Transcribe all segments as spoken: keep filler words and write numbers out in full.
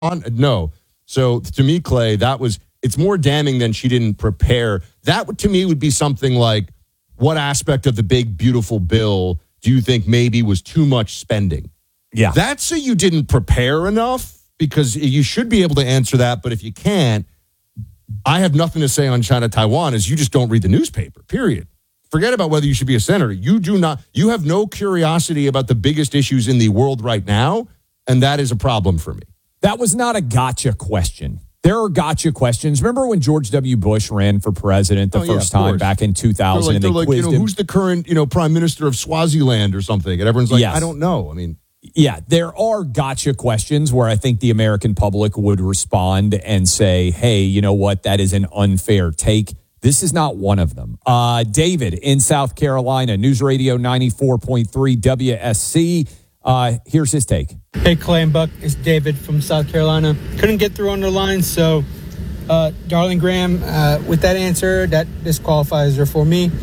on? No. So to me, Clay, that was, it's more damning than she didn't prepare. That to me would be something like, what aspect of the big, beautiful bill do you think maybe was too much spending? Yeah. That's so you didn't prepare enough, because you should be able to answer that. But if you can't, I have nothing to say on China Taiwan, is you just don't read the newspaper, period. Forget about whether you should be a senator. You do not, you have no curiosity about the biggest issues in the world right now, and that is a problem for me. That was not a gotcha question. There are gotcha questions. Remember when George W. Bush ran for president the oh, first yeah, time back in two thousand? They're like, and they they're like quizzed you know, him. who's the current, you know, prime minister of Swaziland or something? And everyone's like, Yes. I don't know. I mean, yeah, there are gotcha questions where I think the American public would respond and say, hey, you know what? That is an unfair take. This is not one of them. Uh, David in South Carolina, News Radio ninety-four point three W S C. Uh, here's his take. Hey, Clay and Buck, it's David from South Carolina. Couldn't get through on the line, so uh, Darlene Graham, uh, with that answer, that disqualifies her for me.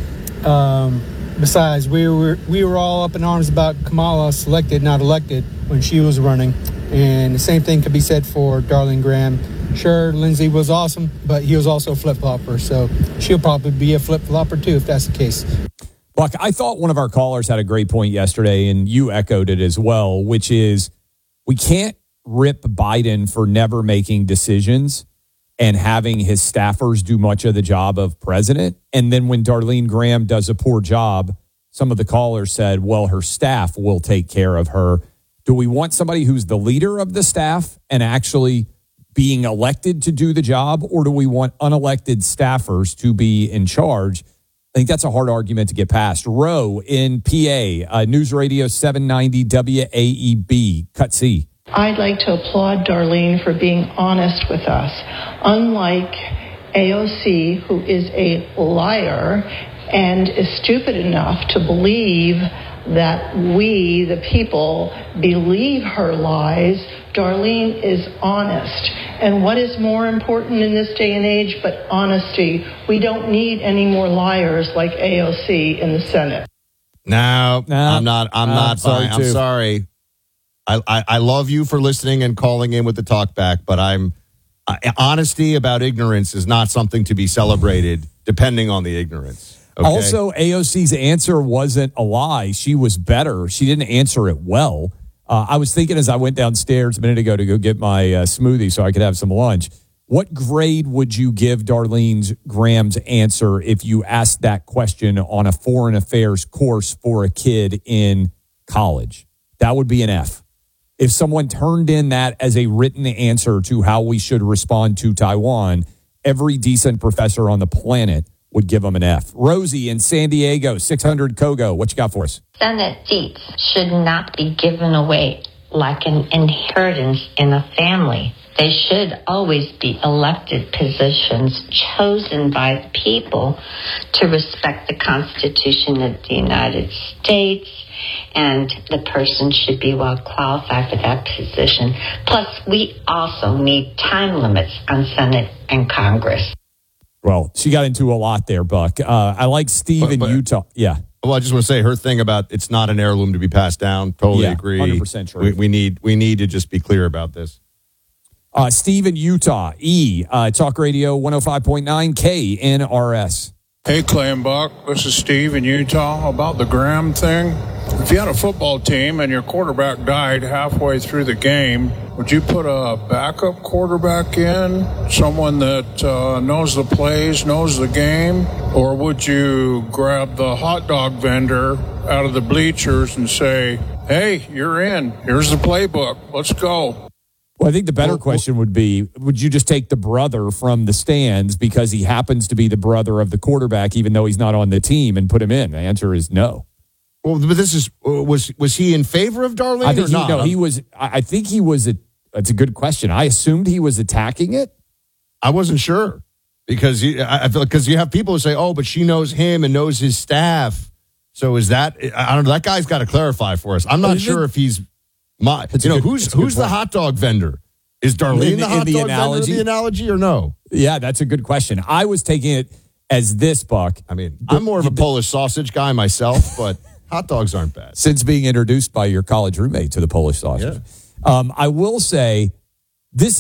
Um, besides, we were we were all up in arms about Kamala selected, not elected, when she was running. And the same thing could be said for Darlene Graham. Sure, Lindsey was awesome, but he was also a flip-flopper, so she'll probably be a flip-flopper too if that's the case. Buck, I thought one of our callers had a great point yesterday, and you echoed it as well, which is we can't rip Biden for never making decisions and having his staffers do much of the job of president. And then when Darlene Graham does a poor job, some of the callers said, well, her staff will take care of her. Do we want somebody who's the leader of the staff and actually being elected to do the job, or do we want unelected staffers to be in charge? I think that's a hard argument to get past. Roe in P A, uh, News Radio seven ninety W A E B, Cut C. I'd like to applaud Darlene for being honest with us. Unlike A O C, who is a liar and is stupid enough to believe that we, the people, believe her lies, Darlene is honest. And what is more important in this day and age but honesty? We don't need any more liars like A O C in the Senate. No, no I'm not. I'm uh, not. Sorry I'm too. sorry. I, I, I love you for listening and calling in with the talk back, but I'm uh, honesty about ignorance is not something to be celebrated, depending on the ignorance. Okay? Also, A O C's answer wasn't a lie. She was better. She didn't answer it well. Uh, I was thinking as I went downstairs a minute ago to go get my uh, smoothie so I could have some lunch, what grade would you give Darlene Graham's answer if you asked that question on a foreign affairs course for a kid in college? That would be an F. If someone turned in that as a written answer to how we should respond to Taiwan, every decent professor on the planet would give them an F. Rosie in San Diego, six hundred Kogo. What you got for us? Senate seats should not be given away like an inheritance in a family. They should always be elected positions chosen by the people to respect the Constitution of the United States, and the person should be well qualified for that position. Plus, we also need time limits on Senate and Congress. Well, she got into a lot there, Buck. Uh, I like Steve But- in but- Utah. Yeah. Well, I just want to say her thing about it's not an heirloom to be passed down. Totally Yeah, agree. one hundred percent true. We, we need we need to just be clear about this. Uh, Steve in Utah, E, uh, Talk Radio one oh five point nine K N R S. Hey, Clay and Buck. This is Steve in Utah. About the Graham thing. If you had a football team and your quarterback died halfway through the game, would you put a backup quarterback in? Someone that uh, knows the plays, knows the game? Or would you grab the hot dog vendor out of the bleachers and say, hey, you're in. Here's the playbook. Let's go. Well, I think the better Well, question would be, would you just take the brother from the stands because he happens to be the brother of the quarterback, even though he's not on the team, and put him in? The answer is no. Well, but this is was was he in favor of Darlene I think or he, not? no, he was. I I think he was. A, that's a good question. I assumed he was attacking it. I wasn't sure because he, I I feel because you have people who say, "Oh, but she knows him and knows his staff." So is that? I don't know. That guy's got to clarify for us. I'm not Is sure it- if he's my. It's You a know good- who's it's a good who's the point. hot dog vendor? Is Darlene In- the in hot the dog analogy? vendor? The analogy or no? Yeah, that's a good question. I was taking it as this, Buck. I mean, I'm more of a Polish sausage guy myself, but hot dogs aren't bad. Since being introduced by your college roommate to the Polish sausage. Um, I will say This